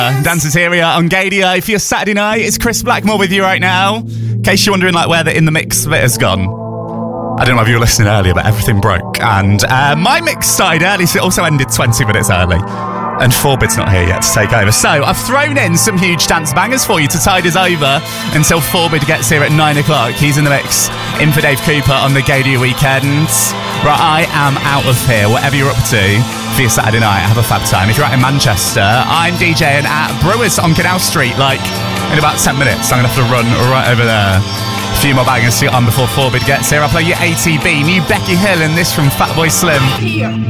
Dancers here on Gadio for your Saturday night. It's Chris Blackmore with you right now. In case you're wondering where the In The Mix bit has gone. I don't know if you were listening earlier, but everything broke. And my mix started early, so it also ended 20 minutes early. And Forbid's not here yet to take over. So I've thrown in some huge dance bangers for you to tide us over until Forbid gets here at 9 o'clock. He's in the mix, in for Dave Cooper on the Gadio weekends. Right, I am out of here. Whatever you're up to for your Saturday night, have a fab time. If you're out in Manchester, I'm DJing at Brewers on Canal Street, in about 10 minutes. I'm going to have to run right over there. A few more bangers to get on before Forbid gets here. I'll play you ATB, new Becky Hill, and this from Fatboy Slim.